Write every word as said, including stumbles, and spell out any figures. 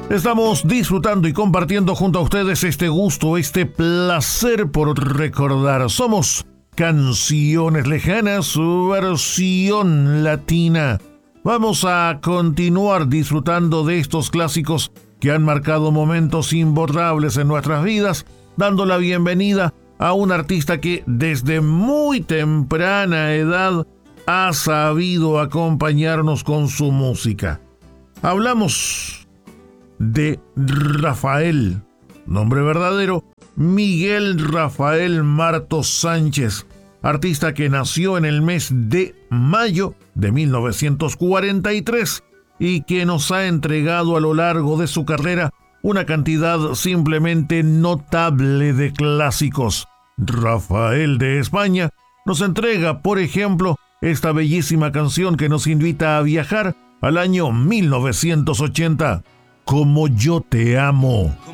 Estamos disfrutando y compartiendo junto a ustedes este gusto, este placer por recordar. Somos Canciones Lejanas, su versión latina. Vamos a continuar disfrutando de estos clásicos que han marcado momentos imborrables en nuestras vidas, dando la bienvenida a un artista que desde muy temprana edad ha sabido acompañarnos con su música. Hablamos de Rafael, nombre verdadero, Miguel Rafael Martos Sánchez, artista que nació en el mes de mayo de mil novecientos cuarenta y tres y que nos ha entregado a lo largo de su carrera una cantidad simplemente notable de clásicos. Rafael de España nos entrega, por ejemplo, esta bellísima canción que nos invita a viajar al año mil novecientos ochenta. Como yo te amo.